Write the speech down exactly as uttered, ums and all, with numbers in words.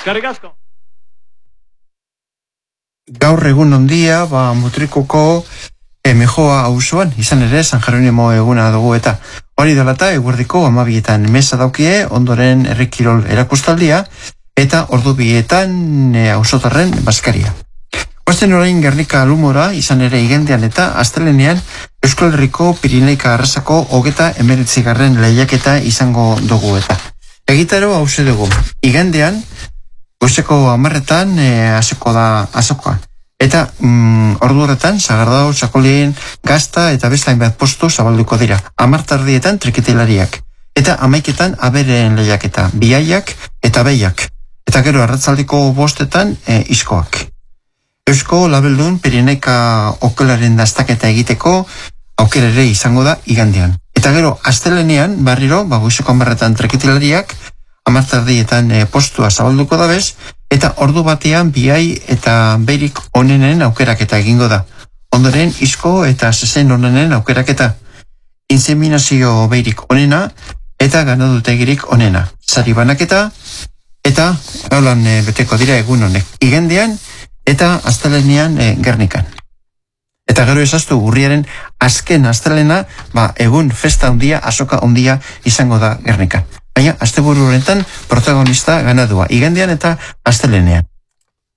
Eskerrik asko. Gaur egun ondia, ba, Mutrikuko Emejoa auzoan, izan ere, San Jeronimo eguna dugu eta hori delata, eguerdiko amabietan mesa daukie, ondoren errikirol erakustaldia, eta ordu bietan e, auzotarren baskaria. Guazten orain Gernika Lumora, izan ere igendean eta astelenean, Euskal Herriko Pirineika Arrasako hogeta emeretzigarren lehiaketa izango dugu eta. Egitaro hause dugu, igendean, goizeko amarretan e, hasiko da azokoa. Eta mm, ordu horretan, Sagardao, Txakolien, Gazta eta beste hainbat postu zabalduko dira. Amartardietan triketilariak. Eta amaiketan abereen lehiaketa, biaiak eta behiak. Eta gero arratzaldiko bostetan e, iskoak. Eusko labeldun Pirineika okelaren dastaketa egiteko aukera ere izango da igandean. Eta gero astelenean barriro, ba, goizeko amarretan triketilariak, amartardietan e, postua zabalduko dabez, eta ordu batean biai eta berik onenen aukeraketa egingo da. Ondoren isko eta zezen onenen aukeraketa. Inseminazio beirik onena eta ganadutegirik onena. Sari banaketa eta holan e, beteko dira egun honek. Igendean eta astelenean e, Gernikan. Eta gero esaztu urriaren azken astelena, ba, egun festa handia, azoka handia izango da Gernikan. Baina, asteburu horretan protagonista ganadua, igandean eta astelenean.